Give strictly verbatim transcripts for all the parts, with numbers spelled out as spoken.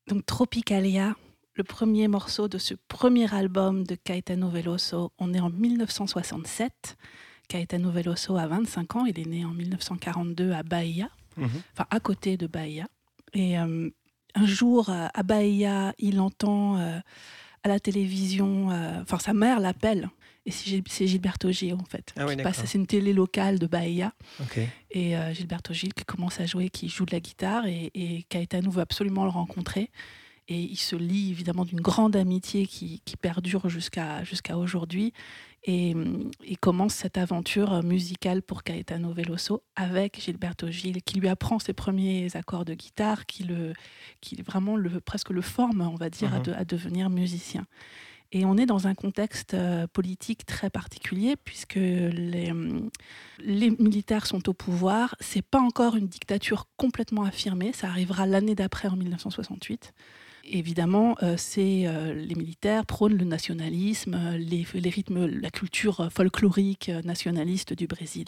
Donc Tropicalia, le premier morceau de ce premier album de Caetano Veloso, on est en dix-neuf cent soixante-sept. Caetano Veloso a vingt-cinq ans, il est né en dix-neuf cent quarante-deux à Bahia, Mhm. enfin à côté de Bahia. Et euh, un jour, euh, à Bahia, il entend euh, à la télévision, euh, enfin sa mère l'appelle, et c'est, Gil- c'est Gilberto Gil en fait, Ah oui, qui passe, d'accord. c'est une télé locale de Bahia, Ok. et euh, Gilberto Gil qui commence à jouer, qui joue de la guitare, et, et Caetano veut absolument le rencontrer. Et il se lie évidemment d'une grande amitié qui, qui perdure jusqu'à, jusqu'à aujourd'hui. Et hum, il commence cette aventure musicale pour Caetano Veloso avec Gilberto Gil, qui lui apprend ses premiers accords de guitare, qui, le, qui vraiment le, presque le forme, on va dire, à, Mhm. de- à devenir musicien. Et on est dans un contexte euh, politique très particulier, puisque les, hum, les militaires sont au pouvoir. C'est pas encore une dictature complètement affirmée, ça arrivera l'année d'après, en dix-neuf cent soixante-huit. Évidemment, euh, c'est, euh, les militaires prônent le nationalisme, euh, les, les rythmes, la culture folklorique euh, nationaliste du Brésil.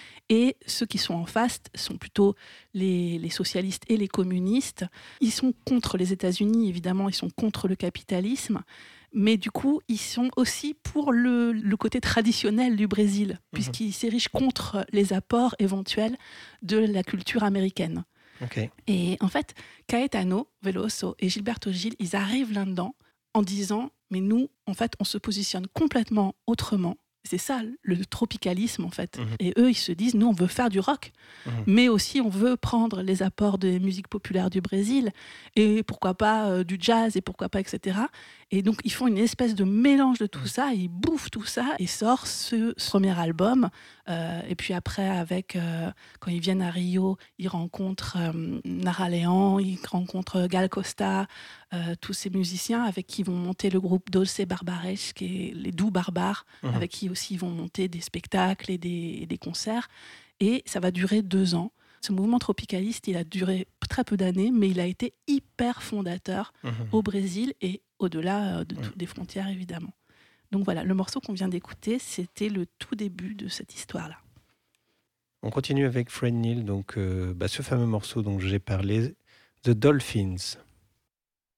Et ceux qui sont en face sont plutôt les, les socialistes et les communistes. Ils sont contre les États-Unis, évidemment, ils sont contre le capitalisme, mais du coup, ils sont aussi pour le, le côté traditionnel du Brésil, Mhm. puisqu'ils s'érigent contre les apports éventuels de la culture américaine. Ok. Et en fait, Caetano Veloso et Gilberto Gil, ils arrivent là-dedans en disant, mais nous, en fait, on se positionne complètement autrement. C'est ça, le tropicalisme, en fait. Mhm. Et eux, ils se disent, nous, on veut faire du rock, Mhm. mais aussi on veut prendre les apports des musiques populaires du Brésil, et pourquoi pas euh, du jazz, et pourquoi pas, et cetera. Et donc, ils font une espèce de mélange de tout Mhm. ça, ils bouffent tout ça, et sort ce, ce premier album. Euh, et puis après, avec, euh, quand ils viennent à Rio, ils rencontrent euh, Nara Leão, ils rencontrent Gal Costa, euh, tous ces musiciens avec qui ils vont monter le groupe Dolce Barbares, qui est les doux barbares, Mhm. avec qui aussi ils vont monter des spectacles et des, et des concerts. Et ça va durer deux ans. Ce mouvement tropicaliste, il a duré très peu d'années, mais il a été hyper fondateur Mhm. au Brésil et au-delà euh, de Mhm. toutes des frontières, évidemment. Donc voilà, le morceau qu'on vient d'écouter, c'était le tout début de cette histoire-là. On continue avec Fred Neil, donc euh, bah, ce fameux morceau dont j'ai parlé, The Dolphins.